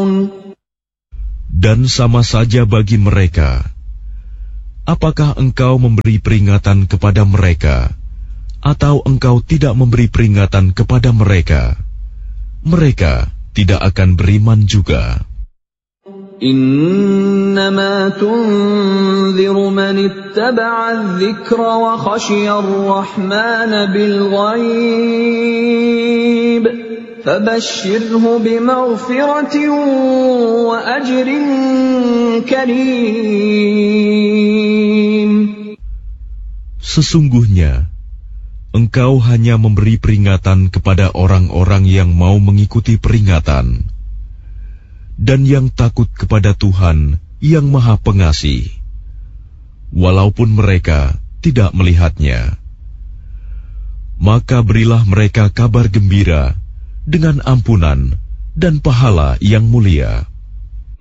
Dan sama saja bagi mereka. Apakah engkau memberi peringatan kepada mereka, atau engkau tidak memberi peringatan kepada mereka? Mereka tidak akan beriman juga. Innama tunziru man ittaba'a adh-dhikra wa khashiya ar-rahmana bil-ghaib fabashshirhu bimaghfiratin wa ajrin karim. Sesungguhnya engkau hanya memberi peringatan kepada orang-orang yang mau mengikuti peringatan dan yang takut kepada Tuhan yang Maha Pengasih, walaupun mereka tidak melihatnya. Maka berilah mereka kabar gembira dengan ampunan dan pahala yang mulia.